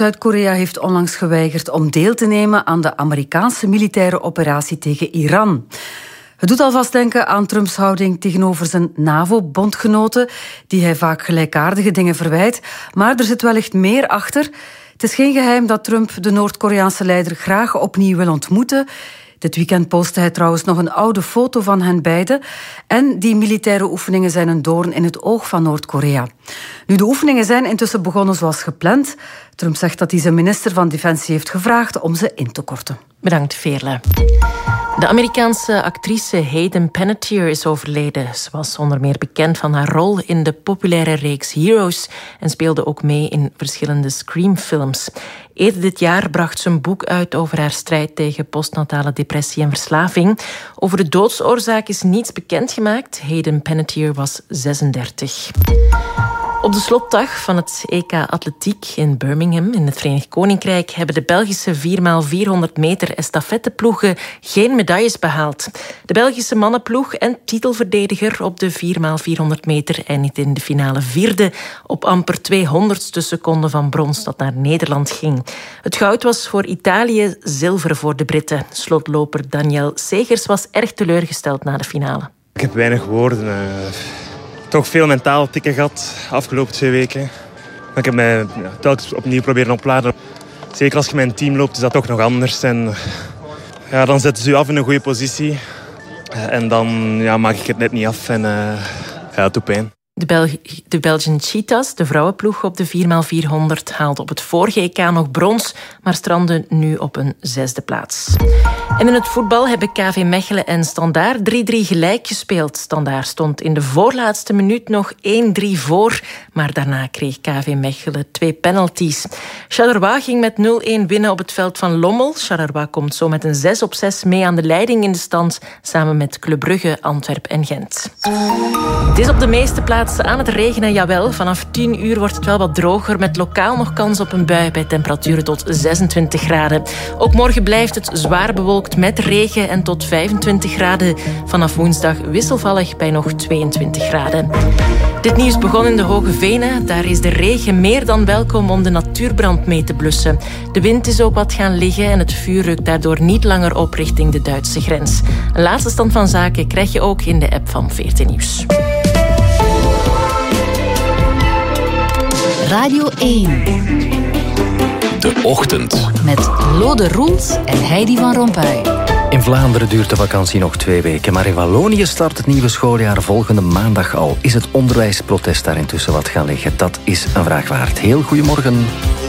Zuid-Korea heeft onlangs geweigerd om deel te nemen aan de Amerikaanse militaire operatie tegen Iran. Het doet alvast denken aan Trumps houding tegenover zijn NAVO-bondgenoten, die hij vaak gelijkaardige dingen verwijt. Maar er zit wellicht meer achter. Het is geen geheim dat Trump de Noord-Koreaanse leider graag opnieuw wil ontmoeten. Dit weekend postte hij trouwens nog een oude foto van hen beiden. En die militaire oefeningen zijn een doorn in het oog van Noord-Korea. Nu, de oefeningen zijn intussen begonnen zoals gepland. Trump zegt dat hij zijn minister van Defensie heeft gevraagd om ze in te korten. Bedankt, Veerle. De Amerikaanse actrice Hayden Panettiere is overleden. Ze was onder meer bekend van haar rol in de populaire reeks Heroes en speelde ook mee in verschillende Scream-films. Eerder dit jaar bracht ze een boek uit over haar strijd tegen postnatale depressie en verslaving. Over de doodsoorzaak is niets bekendgemaakt. Hayden Panettiere was 36. Op de slotdag van het EK Atletiek in Birmingham in het Verenigd Koninkrijk hebben de Belgische 4x400 meter estafetteploegen geen medailles behaald. De Belgische mannenploeg en titelverdediger op de 4x400 meter eindigde in de finale vierde op amper 200ste seconde van brons dat naar Nederland ging. Het goud was voor Italië, zilver voor de Britten. Slotloper Daniel Segers was erg teleurgesteld na de finale. Ik heb weinig woorden. Toch veel mentaal tikken gehad de afgelopen 2 weken. Ik heb mij telkens opnieuw proberen opladen. Zeker als je met een team loopt, is dat toch nog anders. En dan zetten ze je af in een goede positie. En dan maak ik het net niet af. En het doet pijn. De Belgian Cheetahs, de vrouwenploeg op de 4x400, haalde op het vorige EK nog brons, maar strandde nu op een 6e plaats. En in het voetbal hebben KV Mechelen en Standaard 3-3 gelijk gespeeld. Standaard stond in de voorlaatste minuut nog 1-3 voor, maar daarna kreeg KV Mechelen 2 penalties. Charleroi ging met 0-1 winnen op het veld van Lommel. Charleroi komt zo met een 6-op-6 mee aan de leiding in de stand, samen met Club Brugge, Antwerpen en Gent. Het is op de meeste plaatsen aan het regenen, jawel. Vanaf 10 uur wordt het wel wat droger, met lokaal nog kans op een bui bij temperaturen tot 26 graden. Ook morgen blijft het zwaar bewolkt met regen en tot 25 graden. Vanaf woensdag wisselvallig bij nog 22 graden. Dit nieuws begon in de Hoge Venen. Daar is de regen meer dan welkom om de natuurbrand mee te blussen. De wind is ook wat gaan liggen en het vuur rukt daardoor niet langer op richting de Duitse grens. Een laatste stand van zaken krijg je ook in de app van VRT Nieuws. Radio 1. De Ochtend. Met Lode Roels en Heidi van Rompuy. In Vlaanderen duurt de vakantie nog 2 weken, maar in Wallonië start het nieuwe schooljaar volgende maandag al. Is het onderwijsprotest daar intussen wat gaan liggen? Dat is een vraag waard. Heel goedemorgen.